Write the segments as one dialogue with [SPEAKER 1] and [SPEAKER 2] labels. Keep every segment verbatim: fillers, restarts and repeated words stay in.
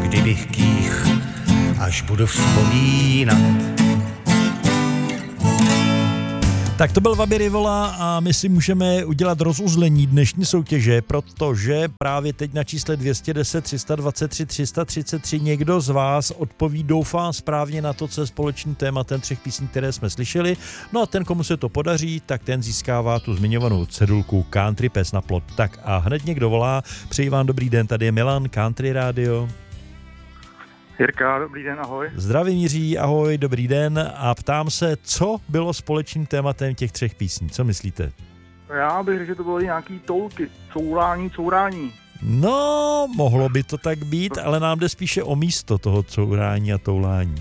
[SPEAKER 1] kdybych kých, až budu vzpomínat.
[SPEAKER 2] Tak to byl Vaby Rivola a my si můžeme udělat rozuzlení dnešní soutěže, protože právě teď na čísle dvě stě deset, tři sta dvacet tři, tři sta třicet tři někdo z vás odpoví, doufám, správně na to, co je společným tématem třech písní, které jsme slyšeli. No a ten, komu se to podaří, tak ten získává tu zmiňovanou cedulku Country Pes na plot. Tak a hned někdo volá, přeji vám dobrý den, tady je Milan, Country Radio.
[SPEAKER 3] Jirka, dobrý den, ahoj.
[SPEAKER 2] Zdravím Jiří, ahoj, dobrý den a ptám se, co bylo společným tématem těch třech písní, co myslíte?
[SPEAKER 3] Já bych řekl, že to bylo nějaký toulky, courání, courání.
[SPEAKER 2] No, mohlo by to tak být, ale nám jde spíše o místo toho courání a toulání.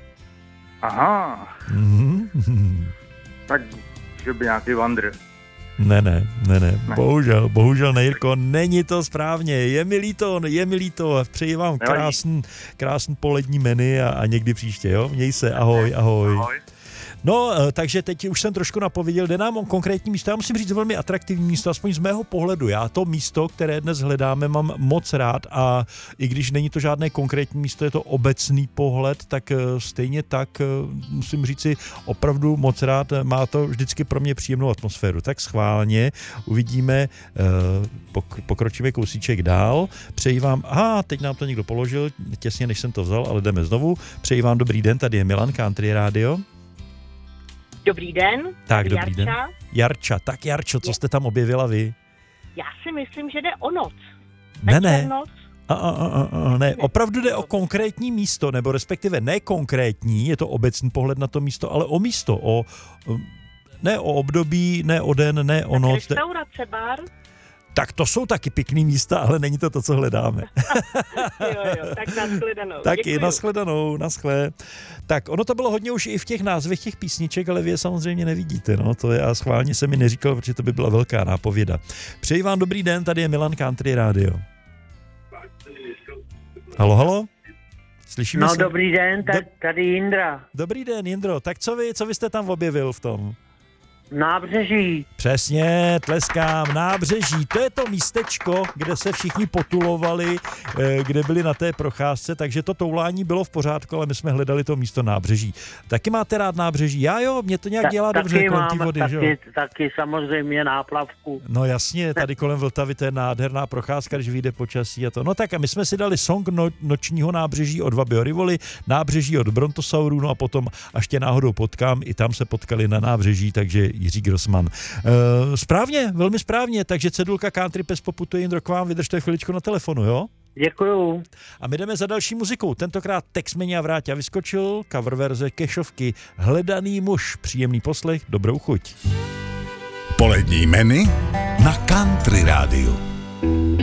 [SPEAKER 3] Aha.
[SPEAKER 2] Mm-hmm.
[SPEAKER 3] Tak, že by nějaký vandr.
[SPEAKER 2] Ne, ne, ne, ne, ne. Bohužel, bohužel ne, Jirko, není to správně, je mi líto, je mi líto, přeji vám krásný, krásný polední menu a, a někdy příště, jo, měj se, ahoj, ahoj.
[SPEAKER 3] Ahoj.
[SPEAKER 2] No, takže teď už jsem trošku napověděl, jde nám o konkrétní místo, já musím říct velmi atraktivní místo, aspoň z mého pohledu. Já to místo, které dnes hledáme, mám moc rád a i když není to žádné konkrétní místo, je to obecný pohled, tak stejně tak musím říci opravdu moc rád, má to vždycky pro mě příjemnou atmosféru. Tak schválně uvidíme, pokročíme kousíček dál, přeji vám, aha, teď nám to někdo položil, těsně než jsem to vzal, ale jdeme znovu, přeji vám dobrý den, tady je Milan, Country Radio.
[SPEAKER 4] Dobrý den.
[SPEAKER 2] Tak, dobrý
[SPEAKER 4] Jarča.
[SPEAKER 2] den. Jarča, tak Jarčo, co jste tam objevila vy?
[SPEAKER 4] Já si myslím, že jde o noc.
[SPEAKER 2] Ne, ne.
[SPEAKER 4] Noc.
[SPEAKER 2] A, a, a, a, ne, opravdu jde o konkrétní místo, nebo respektive ne konkrétní, je to obecný pohled na to místo, ale o místo, o, ne o období, ne o den, ne o
[SPEAKER 4] tak
[SPEAKER 2] noc.
[SPEAKER 4] Restaurace, bar?
[SPEAKER 2] Tak to jsou taky pěkný místa, ale není to to, co hledáme.
[SPEAKER 4] jo, jo, tak nashledanou.
[SPEAKER 2] Taky nashledanou, naschle. Tak ono to bylo hodně už i v těch názvech těch písniček, ale vy je samozřejmě nevidíte, no, to já schválně jsem mi neříkal, protože to by byla velká nápověda. Přeji vám dobrý den, tady je Milan, Country Radio. Halo, halo? Slyšíme
[SPEAKER 5] no,
[SPEAKER 2] se?
[SPEAKER 5] Dobrý den, ta, tady Jindra.
[SPEAKER 2] Dobrý den, Jindro, tak co vy, co vy jste tam objevil v tom?
[SPEAKER 5] Nábřeží.
[SPEAKER 2] Přesně, tleskám, nábřeží, to je to místečko, kde se všichni potulovali, kde byli na té procházce, takže to toulání bylo v pořádku, ale my jsme hledali to místo nábřeží. Taky máte rád nábřeží? Já jo, mě to nějak
[SPEAKER 5] Ta,
[SPEAKER 2] dělá
[SPEAKER 5] taky
[SPEAKER 2] dobře kolem
[SPEAKER 5] mám,
[SPEAKER 2] té vody,
[SPEAKER 5] taky,
[SPEAKER 2] že jo?
[SPEAKER 5] Taky samozřejmě náplavku.
[SPEAKER 2] No jasně, tady kolem Vltavy to je nádherná procházka, když vyjde počasí a to. No tak a my jsme si dali song no, nočního nábřeží od Vaby Rivoly, nábřeží od Brontosaurů, no a potom až tě náhodou potkám, i tam se potkali na nábřeží, takže Jiří Grossman. Uh, správně, velmi správně, takže cedulka Country Pes poputuje Jindro k vám, vydržte chviličku na telefonu, jo?
[SPEAKER 5] Děkuju.
[SPEAKER 2] A my jdeme za další muzikou, tentokrát Tex Meni a Vráťa vyskočil, cover verze Kešovky, Hledaný muž, příjemný poslech, dobrou chuť.
[SPEAKER 6] Polední menu na Country Radio.